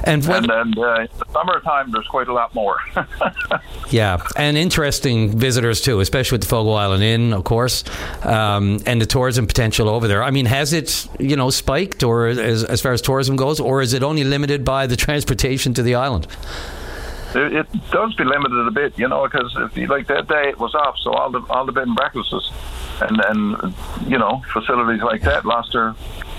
in the summertime, there's quite a lot more. Yeah, and interesting visitors too, especially with the Fogo Island Inn, of course, and the tourism potential over there. I mean, has it, spiked, or as far as tourism goes, or is it only limited by the transportation to the island? It does be limited a bit, because if you, like that day it was off, so all the bed and breakfasts and facilities like that lost their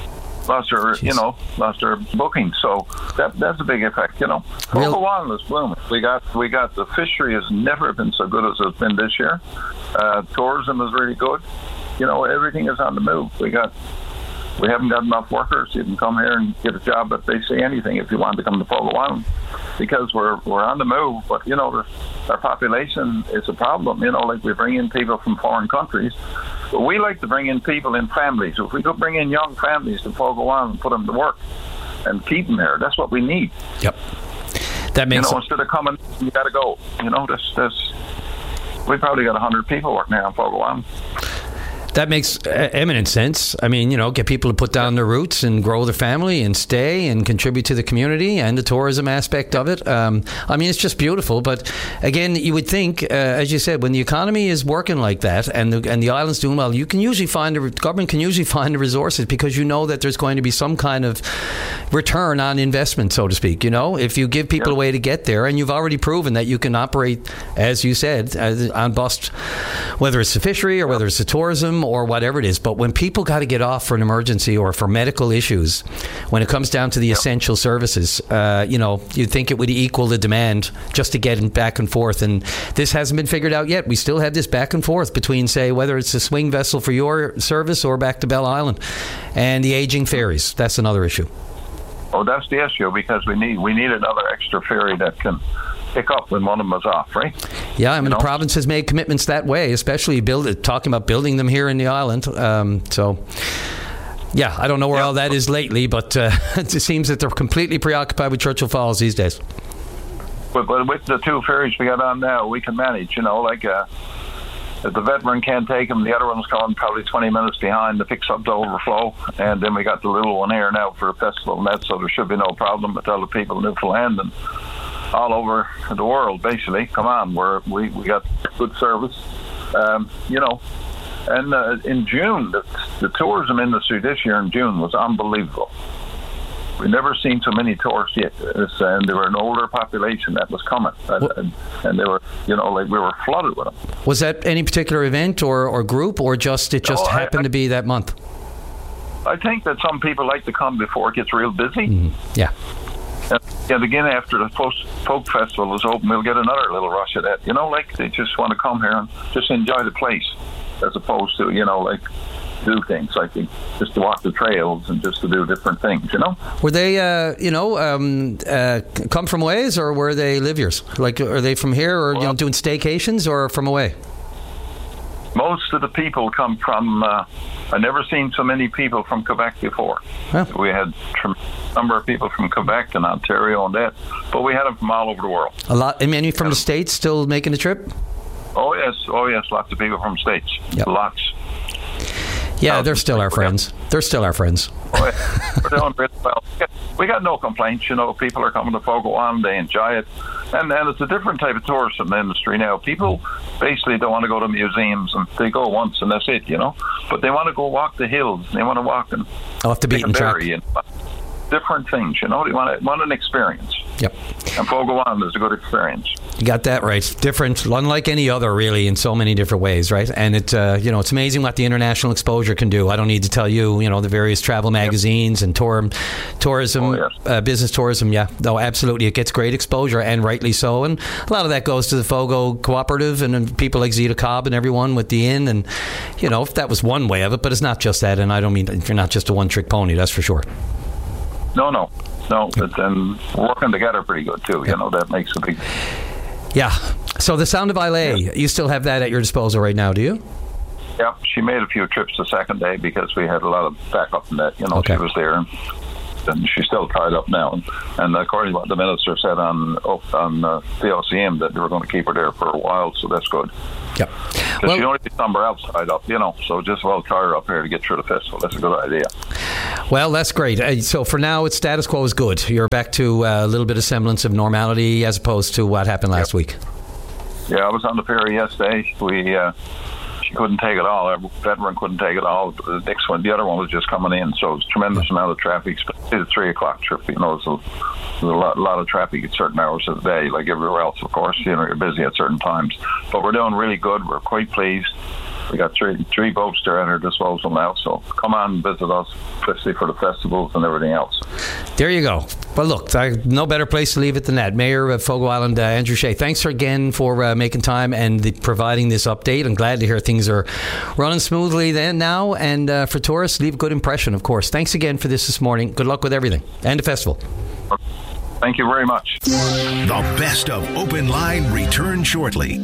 booking. So that's a big effect. Fogo Island is blooming. We got the fishery has never been so good as it's been this year. Tourism is really good. Everything is on the move. We haven't got enough workers. You can come here and get a job at basically anything if you want to come to Fogo Island, because we're on the move. But our population is a problem. Like we bring in people from foreign countries, but we like to bring in people in families. If we could bring in young families to Fogo Island and put them to work and keep them there, that's what we need. Yep, that makes instead of coming, you got to go. This we probably got 100 people working here on Fogo Island. That makes eminent sense. I mean, get people to put down their roots and grow their family and stay and contribute to the community and the tourism aspect of it. I mean, it's just beautiful. But again, you would think, as you said, when the economy is working like that and the island's doing well, you can usually government can usually find the resources, because that there's going to be some kind of return on investment, so to speak. If you give people a way to get there, and you've already proven that you can operate, as you said, on bust, whether it's the fishery or whether it's the tourism or whatever it is. But when people got to get off for an emergency or for medical issues, when it comes down to the essential services, you'd think it would equal the demand just to get back and forth. And this hasn't been figured out yet. We still have this back and forth between, say, whether it's a swing vessel for your service or back to Bell Island, and the aging ferries. That's another issue. Oh, that's the issue, because we need another extra ferry that can pick up when one of them is off, right? Yeah, I mean, the province has made commitments that way, especially talking about building them here in the island. Yeah, I don't know where all that is lately, but it seems that they're completely preoccupied with Churchill Falls these days. But with the two ferries we got on now, we can manage, if the veteran can't take them, the other one's coming probably 20 minutes behind to fix up the overflow. And then we got the little one here now for a festival and that, so there should be no problem with other people in Newfoundland and all over the world, basically. Come on, we got good service, And in June, the tourism industry this year in June was unbelievable. We've never seen so many tourists yet, and they were an older population that was coming, and they were, we were flooded with them. Was that any particular event or group, or just happened to be that month? I think that some people like to come before it gets real busy. Mm-hmm. Yeah. And again, after the folk festival is open, we'll get another little rush of that. They just want to come here and just enjoy the place, as opposed to, do things like just to walk the trails and just to do different things. Were they, come from ways, or were they liviers? Like, are they from here, or doing staycations, or from away? Most of the people come from. I've never seen so many people from Quebec before. Huh. We had a number of people from Quebec and Ontario and that, but we had them from all over the world. A lot. And many from the States still making the trip? Oh yes, lots of people from the States. Yep. Lots. Yeah, they're still our friends. They're still our friends. We're doing really well. We got no complaints. People are coming to Fogo Island. They enjoy it. And it's a different type of tourism industry now. People basically don't want to go to museums, and they go once and that's it, But they want to go walk the hills. They want to walk and off the beaten track. Different things, They want an experience. Yep. And Fogo Island is a good experience. You got that right. Different, unlike any other, really, in so many different ways, right? And it's amazing what the international exposure can do. I don't need to tell you, the various travel magazines and tourism, business tourism. Yeah, no, absolutely, it gets great exposure, and rightly so. And a lot of that goes to the Fogo Cooperative and people like Zita Cobb and everyone with the inn. And that was one way of it, but it's not just that. And I don't mean you're not just a one-trick pony. That's for sure. No. And working together pretty good too. That makes a big. Yeah. So the Sound of Islay, you still have that at your disposal right now, do you? Yeah, she made a few trips the second day because we had a lot of backup in that. Okay. She was there, and she's still tied up now. And according to what the minister said on PLCM, that they were going to keep her there for a while, so that's good. Yep. She only be somewhere else tied up, so just try her up here to get through the festival. That's a good idea. Well, that's great. So for now, it's status quo is good. You're back to a little bit of semblance of normality as opposed to what happened last week. Yeah, I was on the ferry yesterday. She couldn't take it all. Our veteran couldn't take it all. The next one, the other one was just coming in, so it was a tremendous amount of traffic, especially the 3 o'clock trip. There's a lot of traffic at certain hours of the day, like everywhere else, of course. You're busy at certain times. But we're doing really good. We're quite pleased. We got three boats there at our disposal now, so come on and visit us, especially for the festivals and everything else. There you go. Well, look, no better place to leave it than that. Mayor of Fogo Island, Andrew Shea, thanks again for making time and providing this update. I'm glad to hear things are running smoothly now, and for tourists, leave a good impression, of course. Thanks again for this morning. Good luck with everything and the festival. Thank you very much. The best of Open Line returns shortly.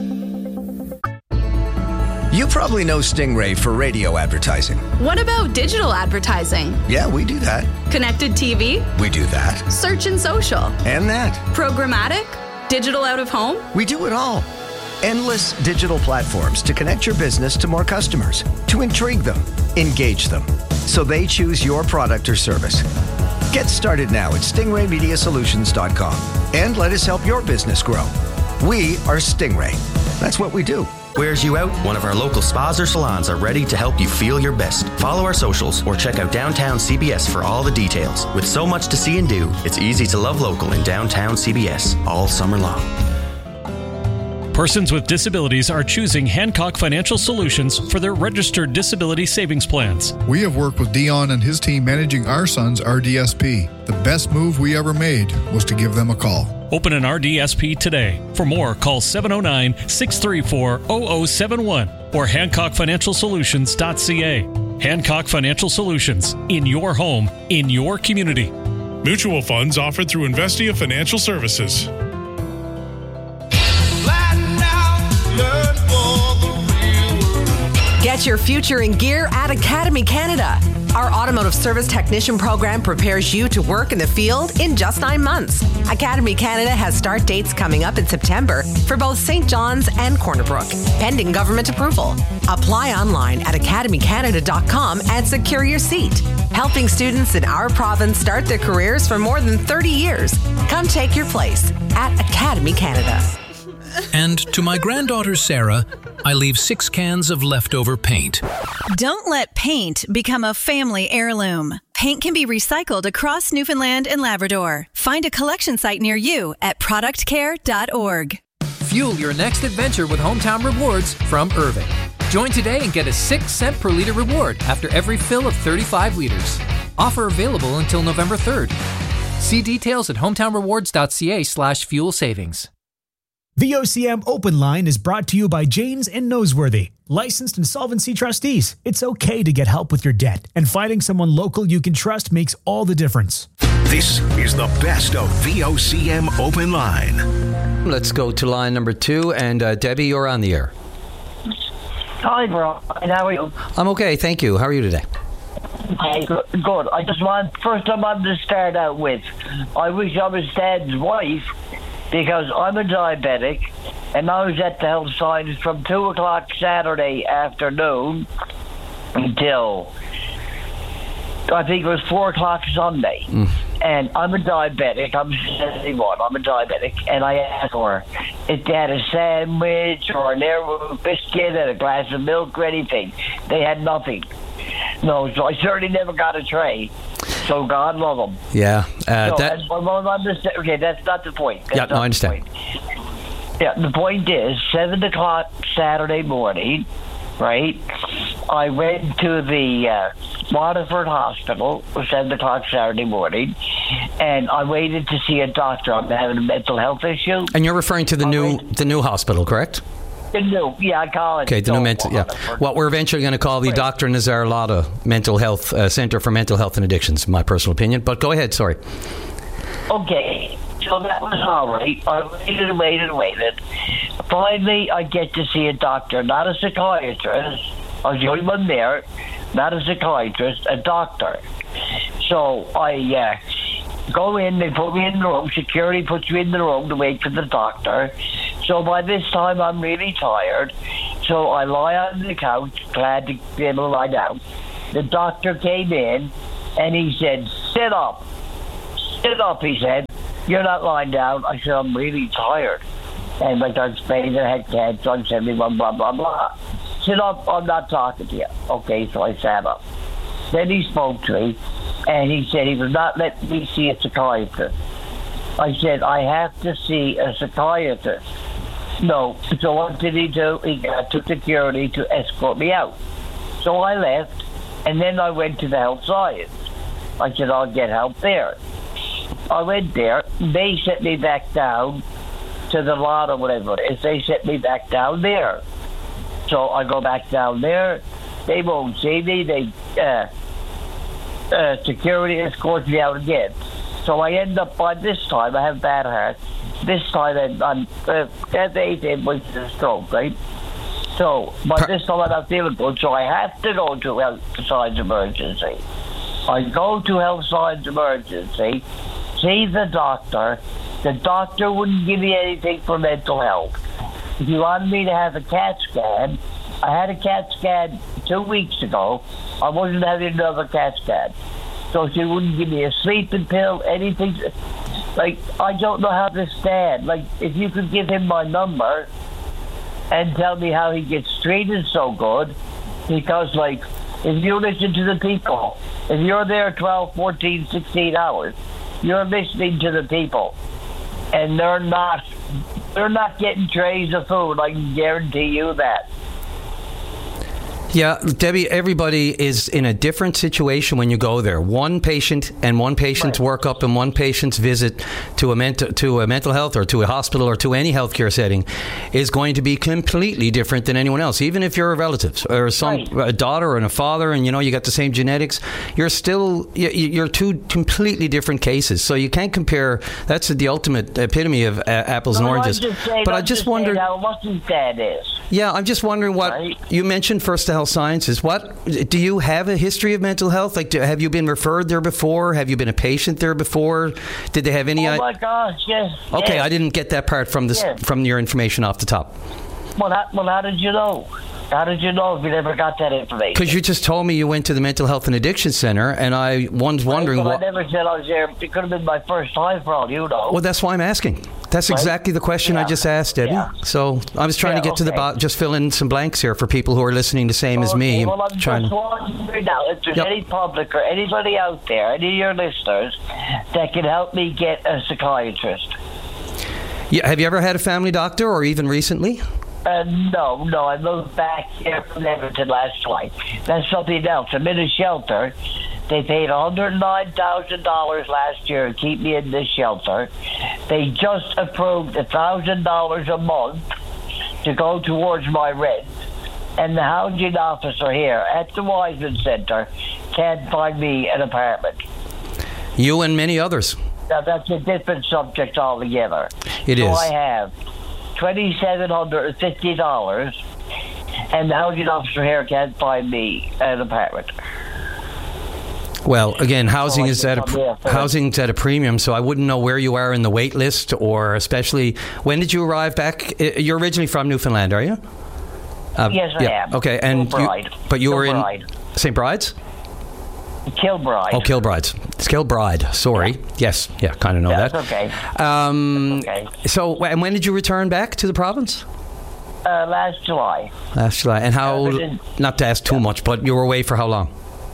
You probably know Stingray for radio advertising. What about digital advertising? Yeah, we do that. Connected TV? We do that. Search and social? And that. Programmatic? Digital out of home? We do it all. Endless digital platforms to connect your business to more customers, to intrigue them, engage them, so they choose your product or service. Get started now at stingraymediasolutions.com and let us help your business grow. We are Stingray. That's what we do. Wears you out? One of our local spas or salons are ready to help you feel your best. Follow our socials or check out Downtown CBS for all the details. With so much to see and do, it's easy to love local in Downtown CBS all summer long. Persons with disabilities are choosing Hancock Financial Solutions for their registered disability savings plans. We have worked with Dion and his team managing our son's RDSP. The best move we ever made was to give them a call. Open an RDSP today. For more, call 709-634-0071 or HancockFinancialSolutions.ca. Hancock Financial Solutions. In your home, in your community. Mutual funds offered through Investia Financial Services. Get your future in gear at Academy Canada. Our automotive service technician program prepares you to work in the field in just 9 months. Academy Canada has start dates coming up in September for both St. John's and Corner Brook, pending government approval. Apply online at academycanada.com and secure your seat. Helping students in our province start their careers for more than 30 years. Come take your place at Academy Canada. And to my granddaughter Sarah, I leave 6 cans of leftover paint. Don't let paint become a family heirloom. Paint can be recycled across Newfoundland and Labrador. Find a collection site near you at productcare.org. Fuel your next adventure with Hometown Rewards from Irving. Join today and get a 6-cent per liter reward after every fill of 35 liters. Offer available until November 3rd. See details at hometownrewards.ca/fuel savings. The OCM Open Line is brought to you by Janes and Noseworthy, licensed insolvency trustees. It's okay to get help with your debt, and finding someone local you can trust makes all the difference. This is the best of VOCM Open Line. Let's go to line number 2, and Debbie, you're on the air. Hi, Brian. How are you? I'm okay, thank you. How are you today? Hey, good. I wanted to start out with, I wish I was Dad's wife, because I'm a diabetic, and I was at the health science from 2 o'clock Saturday afternoon until I think it was 4 o'clock Sunday. And I'm a diabetic. I'm 71. I'm a diabetic. And I asked her if they had a sandwich or an air biscuit and a glass of milk or anything. They had nothing. No, so I certainly never got a tray. So God love them. Yeah. Okay, that's not the point. I understand. Yeah, the point is, 7 o'clock Saturday morning, right, I went to the Waterford Hospital at 7 o'clock Saturday morning, and I waited to see a doctor. I'm having a mental health issue. And you're referring to the new hospital, correct? The new, yeah, I call it. Okay, the new mental, yeah. What we're eventually going to call the Dr. Nazar Lada Mental Health Center for Mental Health and Addictions, my personal opinion. But go ahead, sorry. Okay, so that was all right. I waited. Finally, I get to see a doctor, not a psychiatrist. I was the only one there, not a psychiatrist, a doctor. So I go in, they put me in the room, security puts you in the room to wait for the doctor. So by this time, I'm really tired. So I lie on the couch, glad to be able to lie down. The doctor came in, And he said, sit up. Sit up, he said. You're not lying down. I said, I'm really tired. And I started explaining I had cancer, I said, blah, blah, blah, blah. Sit up, I'm not talking to you. Okay, so I sat up. Then he spoke to me, and he said he would not let me see a psychiatrist. I said, I have to see a psychiatrist. No. So what did he do? He got to security to escort me out. So I left, and then I went to the health science. I said, I'll get help there. I went there. They sent me back down to the lot or whatever it is. They sent me back down there. So I go back down there. They won't see me. They security escorts me out again. So I end up, by this time, I have bad heart. This time I'm at 18 weeks of stroke, right? So, by this time I'm not feeling good, so I have to go to health science emergency. I go to health science emergency, see the doctor. The doctor wouldn't give me anything for mental health. If you wanted me to have a CAT scan, I had a CAT scan 2 weeks ago. I wasn't having another CAT scan. So she wouldn't give me a sleeping pill, anything. Like, I don't know how to stand. Like, if you could give him my number and tell me how he gets treated so good, because, like, if you listen to the people, if you're there 12, 14, 16 hours, you're listening to the people, and they're not getting trays of food. I can guarantee you that. Yeah, Debbie, everybody is in a different situation when you go there. One patient and one patient's workup and one patient's visit to a mental health or to a hospital or to any healthcare setting is going to be completely different than anyone else. Even if you're a relative or a daughter and a father and, you got the same genetics, you're two completely different cases. So you can't compare. That's the ultimate epitome of apples and oranges. But I just wondered what his dad is. Yeah, I'm just wondering what you mentioned first health sciences. What do you have a history of mental health? Like, have you been referred there before? Have you been a patient there before? Did they have any? Oh my gosh, yes. Okay, yes. I didn't get that part from from your information off the top. Well, how did you know? How did you know if you never got that information? Because you just told me you went to the Mental Health and Addiction Center, and I was wondering what. I never said I was there. It could have been my first time for all you know. Well, that's why I'm asking. That's exactly the question I just asked, Debbie. Yeah. So I was trying to get to the bottom, just fill in some blanks here for people who are listening the same as me. Well, I'm just wondering now if there's any public or anybody out there, any of your listeners, that can help me get a psychiatrist. Yeah. Have you ever had a family doctor, or even recently? No. I moved back here from Edmonton last July. That's something else. I'm in a shelter. They paid $109,000 last year to keep me in this shelter. They just approved $1,000 a month to go towards my rent. And the housing officer here at the Wiseman Center can't find me an apartment. You and many others. Now, that's a different subject altogether. It is. So I have $2,750, and the housing officer here can't find me an apartment. Well, again, housing's at a premium, so I wouldn't know where you are in the wait list, or especially when did you arrive back? You're originally from Newfoundland, are you? Yes, I am. Okay, and you were in St. Bride's? Kilbride. Oh, Kilbride's. It's Kilbride. Sorry. Yeah. Yes. Yeah, kind of know that. That's okay. Okay. So, and when did you return back to the province? Last July. Last July. And how, not to ask too much, but you were away for how long?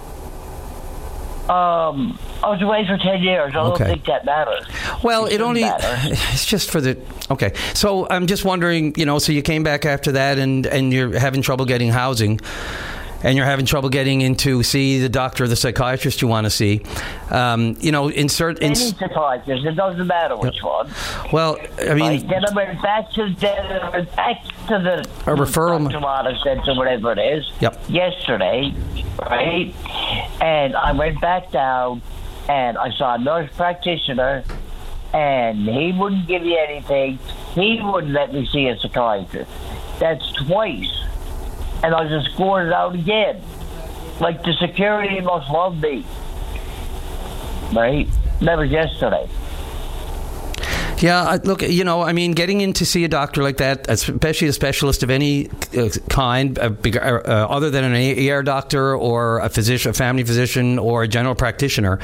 I was away for 10 years. I don't think that matters. Well, it's just for the, okay. So I'm just wondering, so you came back after that and you're having trouble getting housing. And you're having trouble getting in to see the doctor or the psychiatrist you want to see. Any psychiatrist, it doesn't matter which one. Well, I mean... Then I went back to the a referral center, whatever it is, yesterday, right? And I went back down, and I saw a nurse practitioner, and he wouldn't give me anything. He wouldn't let me see a psychiatrist. That's twice. And I just scored it out again. Like, the security must love me. Right? That was yesterday. Yeah, look, getting in to see a doctor like that, especially a specialist of any kind, other than an ER doctor or a physician, a family physician, or a general practitioner,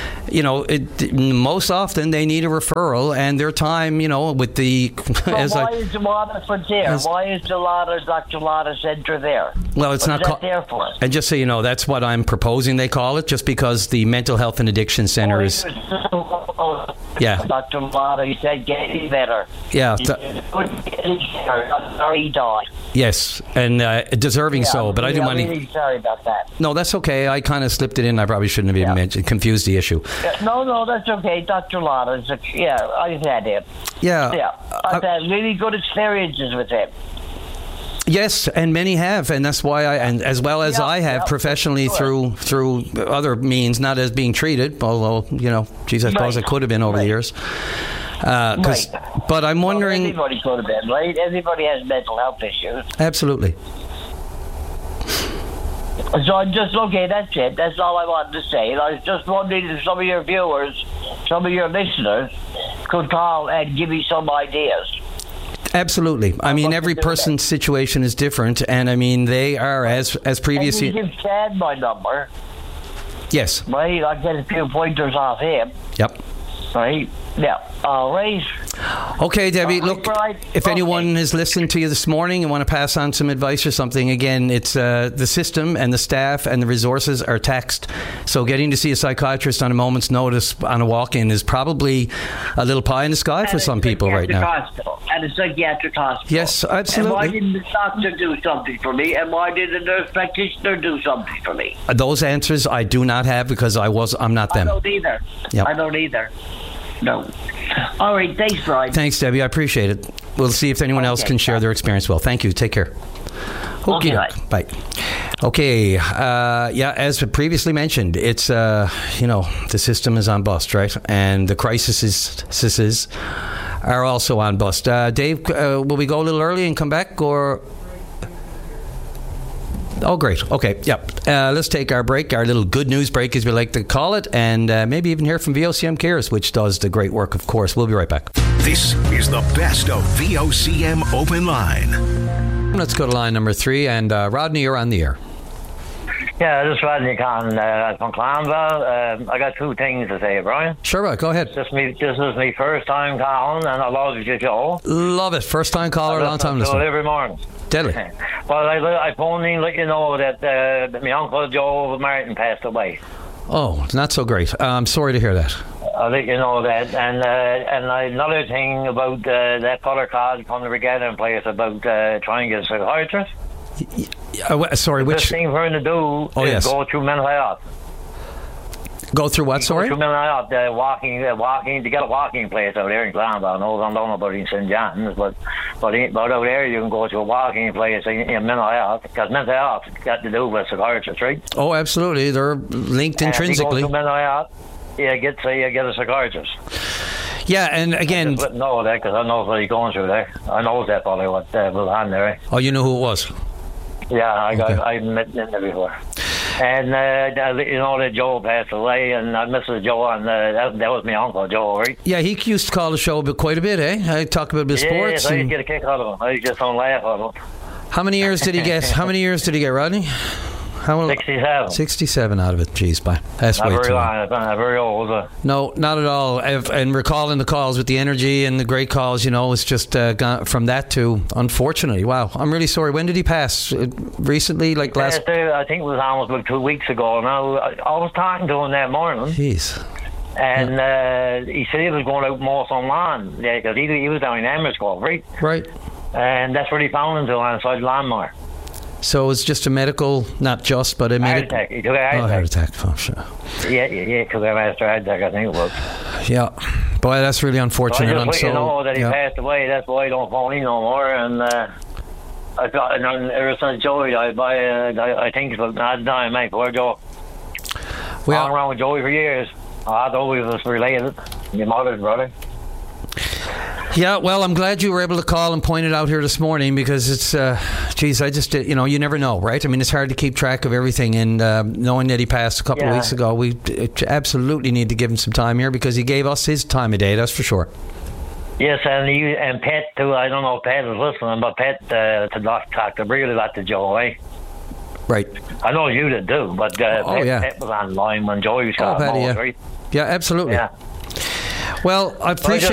most often they need a referral, and their time, with the... So why is the Waterford there? Why is the Dr. Lotta Centre there? Well, it's what not there for. And just so you know, that's what I'm proposing they call it, just because the Mental Health and Addiction Centre is... Yeah. Dr. Lotta, he said, get it better. Yeah. He died. Yes, and deserving so, but I didn't want to... I'm really sorry about that. No, that's okay. I kind of slipped it in. I probably shouldn't have even mentioned, confused the issue. No, that's okay. Dr. Lotta, I've had him. Yeah. I've had really good experiences with him. Yes, and many have, and that's why as well as I have professionally through other means, not as being treated, although, I suppose I could have been over the years. Right. But I'm wondering... Everybody could have been, right? Everybody has mental health issues. Absolutely. So I'm just, okay, that's it. That's all I wanted to say. And I was just wondering if some of your viewers, some of your listeners could call and give me some ideas. Absolutely. I mean, every person's situation is different, and I mean, they are as previously... And you give Chad my number. Yes. Right? I'll get a few pointers off him. Yep. Right? Yeah. All right. Okay, Debbie, look, if anyone has listened to you this morning and want to pass on some advice or something, again, it's the system and the staff and the resources are taxed. So getting to see a psychiatrist on a moment's notice on a walk-in is probably a little pie in the sky for some people right now. At a psychiatric hospital. Yes, absolutely. And why didn't the doctor do something for me? And why did the nurse practitioner do something for me? Those answers I do not have because I'm not them. I don't either. Yep. I don't either. No. All right. Thanks, Brian. Thanks, Debbie. I appreciate it. We'll see if anyone else can share their experience well. Thank you. Take care. Okay. Bye. Okay. As previously mentioned, it's, the system is on bust, right? And the crises are also on bust. Dave, will we go a little early and come back, or... Oh, great. Okay, yep. Let's take our break, our little good news break, as we like to call it, and maybe even hear from VOCM Cares, which does the great work, of course. We'll be right back. This is the best of VOCM Open Line. Let's go to line number 3, and Rodney, you're on the air. Yeah, this is Rodney Conn from Clonville. I got 2 things to say, Brian. Sure, go ahead. This is my first time calling, and I love your show. Love it. First time caller, long time listener. Every morning. Deadly. Well, I phoned in to let you know that my Uncle Joe Martin passed away. Oh, not so great. I'm sorry to hear that. I'll let you know that. And another thing about that caller called from the regatta place about trying to get a psychiatrist. Sorry, the which... best thing for him to do is go through mental health. Go through what, sorry? Go through mental health, walking, to get a walking place out there in Clonville. I don't know about in St. John's, but out there you can go to a walking place in mental health, because mental health got to do with psychiatrists, right? Oh, absolutely. They're linked intrinsically. If you go through mental health, you get a psychiatrist. Yeah, and again... I just wouldn't know that, because I know what he's going through there. I know that probably what was on there. Oh, you know who it was? Yeah, I met him there before. And that Joe passed away, and Mrs. Joe, and that was my Uncle Joe, right? Yeah, he used to call the show quite a bit, eh? I talk about sports. Yes, I get a kick out of him. I just don't laugh at him. How many years did he get? Rodney? 67. 67 out of it. Jeez, bye. That's way too long. Not very old. No, not at all. And recalling the calls with the energy and the great calls, it's just gone from that to, unfortunately, wow. I'm really sorry. When did he pass? Recently, like last... I think it was almost like 2 weeks ago. Now, I was talking to him that morning. Jeez. And he said he was going out more some lawn. Yeah, because he was down in Amersfoort, right? Right. And that's where he found him to on the side of the lawnmower. So it's just a medical, not just, but a medical... Heart attack. He took a heart attack. Oh, sure. Yeah, he took a heart attack, I think it was. Yeah. Boy, that's really unfortunate. So I just let you know that he passed away. That's why I don't phone in no more. And I thought, ever since Joey, I think it's about time, mate, poor Joe. I've been around with Joey for years. I thought we was related. Your mother's brother. Yeah, well, I'm glad you were able to call and point it out here this morning, because it's, I just, you never know, right? I mean, it's hard to keep track of everything, and knowing that he passed a couple of weeks ago, we absolutely need to give him some time here, because he gave us his time of day, that's for sure. Yes, and Pet too. I don't know if Pet is listening, but Pet to not talk to really lot to Joe, eh? Right. I know you did too, but Pet was online when Joey was calling, yeah. right? Yeah, absolutely. Yeah. Well, I appreciate